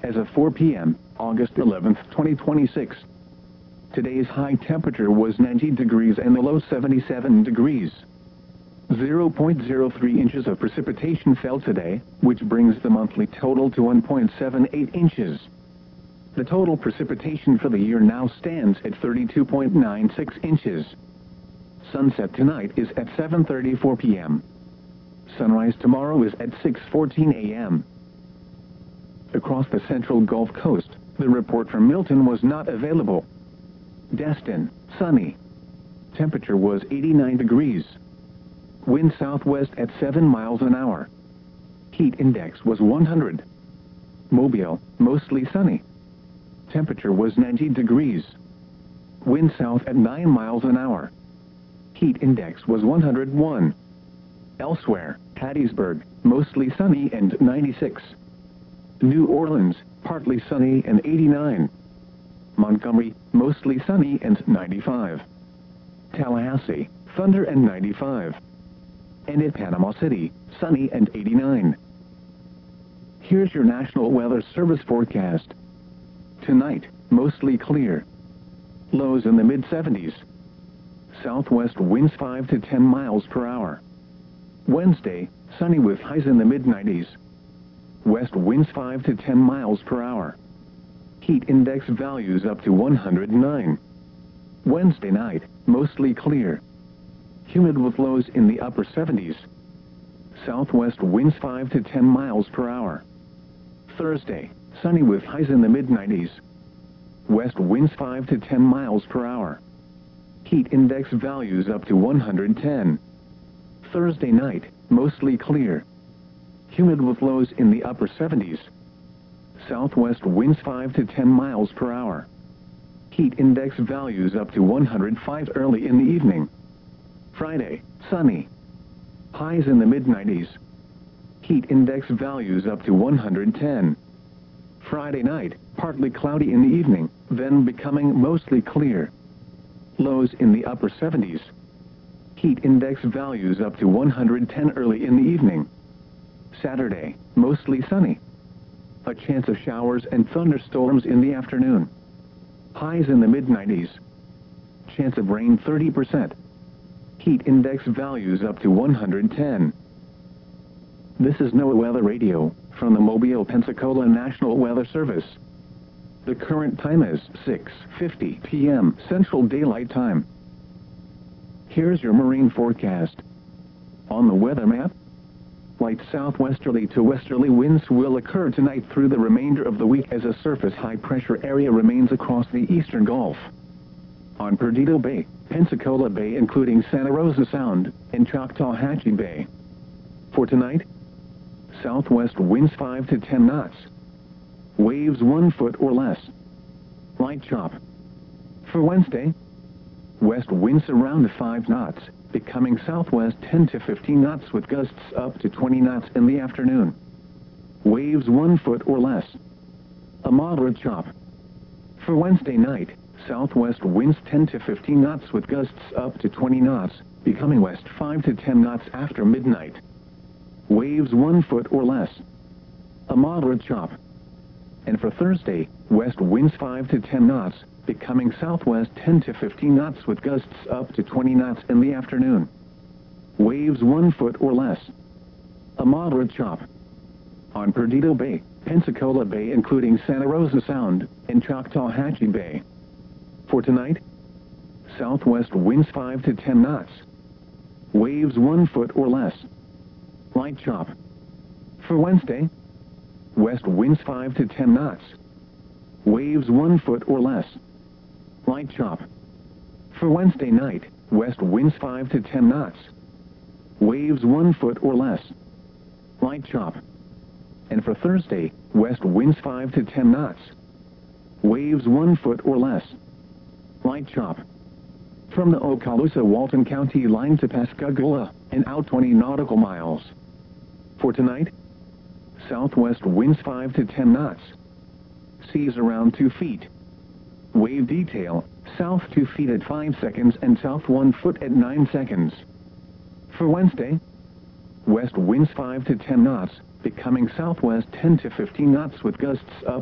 as of 4 p.m., August 11, 2026. Today's high temperature was 90 degrees and the low 77 degrees. 0.03 inches of precipitation fell today, which brings the monthly total to 1.78 inches. The total precipitation for the year now stands at 32.96 inches. Sunset tonight is at 7:34 p.m. Sunrise tomorrow is at 6:14 a.m. Across the central Gulf Coast, the report from Milton was not available. Destin, sunny. Temperature was 89 degrees. Wind southwest at 7 miles an hour. Heat index was 100. Mobile, mostly sunny. Temperature was 90 degrees. Wind south at 9 miles an hour. Heat index was 101. Elsewhere, Hattiesburg, mostly sunny and 96. New Orleans, partly sunny and 89. Montgomery, mostly sunny and 95. Tallahassee, thunder and 95. And in Panama City, sunny and 89. Here's your National Weather Service forecast. Tonight, mostly clear. Lows in the mid-70s. Southwest winds 5 to 10 miles per hour. Wednesday, sunny with highs in the mid-90s. West winds 5 to 10 miles per hour. Heat index values up to 109. Wednesday night, mostly clear. Humid with lows in the upper 70s. Southwest winds 5 to 10 miles per hour. Thursday, sunny with highs in the mid-90s. West winds 5 to 10 miles per hour. Heat index values up to 110. Thursday night, mostly clear. Humid with lows in the upper 70s. Southwest winds 5 to 10 miles per hour. Heat index values up to 105 early in the evening. Friday, sunny. Highs in the mid-90s. Heat index values up to 110. Friday night, partly cloudy in the evening, then becoming mostly clear. Lows in the upper 70s. Heat index values up to 110 early in the evening. Saturday, mostly sunny. A chance of showers and thunderstorms in the afternoon. Highs in the mid-90s. Chance of rain 30%. Heat index values up to 110. This is NOAA Weather Radio, from the Mobile, Pensacola National Weather Service. The current time is 6:50 p.m. Central Daylight Time. Here's your marine forecast. On the weather map, light southwesterly to westerly winds will occur tonight through the remainder of the week as a surface high-pressure area remains across the eastern Gulf. On Perdido Bay, Pensacola Bay including Santa Rosa Sound, and Choctawhatchee Bay. For tonight, southwest winds 5 to 10 knots. Waves 1 foot or less. Light chop. For Wednesday, west winds around 5 knots, becoming southwest 10 to 15 knots with gusts up to 20 knots in the afternoon. Waves 1 foot or less. A moderate chop. For Wednesday night, southwest winds 10 to 15 knots with gusts up to 20 knots, becoming west 5 to 10 knots after midnight. Waves 1 foot or less. A moderate chop. And for Thursday, west winds 5 to 10 knots, becoming southwest 10 to 15 knots with gusts up to 20 knots in the afternoon. Waves 1 foot or less. A moderate chop. On Perdido Bay, Pensacola Bay including Santa Rosa Sound, and Choctawhatchee Bay. For tonight, southwest winds 5 to 10 knots. Waves 1 foot or less. Light chop. For Wednesday, west winds 5 to 10 knots. Waves 1 foot or less. Light chop. For Wednesday night, west winds 5 to 10 knots. Waves 1 foot or less. Light chop. And for Thursday, west winds 5 to 10 knots. Waves 1 foot or less. Light chop. From the Okaloosa-Walton County line to Pascagoula, and out 20 nautical miles. For tonight, southwest winds 5 to 10 knots. Seas around 2 feet. Wave detail, south 2 feet at 5 seconds and south 1 foot at 9 seconds. For Wednesday, west winds 5 to 10 knots, becoming southwest 10 to 15 knots with gusts up